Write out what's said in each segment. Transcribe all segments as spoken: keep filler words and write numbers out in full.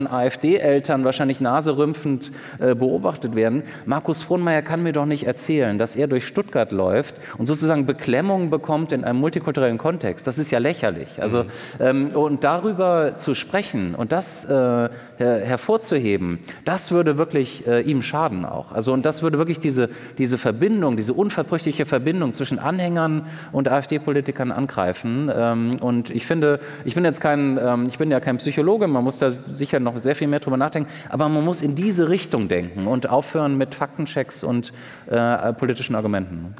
AfD-Eltern wahrscheinlich naserümpfend äh, beobachtet werden. Markus Frohnmayer kann mir doch nicht erzählen, dass er durch Stuttgart läuft und sozusagen Beklemmung bekommt in einem multikulturellen Kontext. Das ist ja lächerlich. Also, ähm, und darüber zu sprechen und das äh, her hervorzuheben, das würde wirklich äh, ihm schaden auch. Also, und das würde wirklich diese, diese Verbindung, diese unverbrüchliche Verbindung zwischen Anhängern und AfD-Politikern angreifen. Ähm, und ich finde, ich bin jetzt kein, ähm, ich bin ja kein Psychologe, man muss da sicher noch sehr viel mehr drüber nachdenken, aber man muss in diese Richtung denken und aufhören mit Faktenchecks und äh, politischen Argumenten.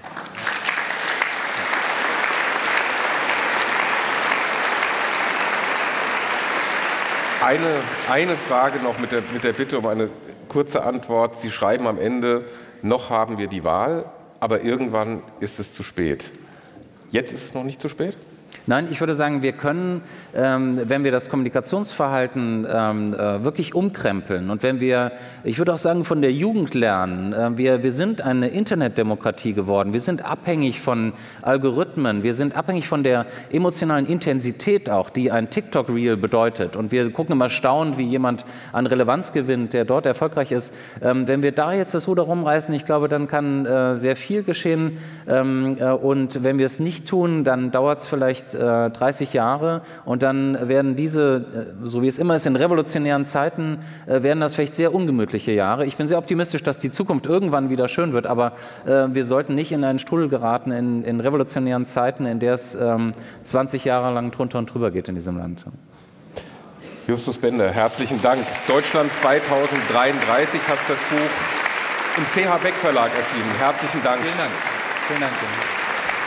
Eine, eine Frage noch mit der, mit der Bitte um eine kurze Antwort. Sie schreiben am Ende, noch haben wir die Wahl, aber irgendwann ist es zu spät. Jetzt ist es noch nicht zu spät? Nein, ich würde sagen, wir können, ähm, wenn wir das Kommunikationsverhalten ähm, äh, wirklich umkrempeln und wenn wir, ich würde auch sagen, von der Jugend lernen, äh, wir, wir sind eine Internetdemokratie geworden, wir sind abhängig von Algorithmen, wir sind abhängig von der emotionalen Intensität auch, die ein TikTok-Reel bedeutet und wir gucken immer staunend, wie jemand an Relevanz gewinnt, der dort erfolgreich ist. Ähm, wenn wir da jetzt das Ruder rumreißen, ich glaube, dann kann äh, sehr viel geschehen ähm, äh, und wenn wir es nicht tun, dann dauert es vielleicht dreißig Jahre und dann werden diese, so wie es immer ist in revolutionären Zeiten, werden das vielleicht sehr ungemütliche Jahre. Ich bin sehr optimistisch, dass die Zukunft irgendwann wieder schön wird, aber äh, wir sollten nicht in einen Strudel geraten in, in revolutionären Zeiten, in der es ähm, zwanzig Jahre lang drunter und drüber geht in diesem Land. Justus Bender, herzlichen Dank. Deutschland zweitausenddreiunddreißig hat das Buch im C H Beck Verlag erschienen. Herzlichen Dank. Vielen Dank. Vielen Dank.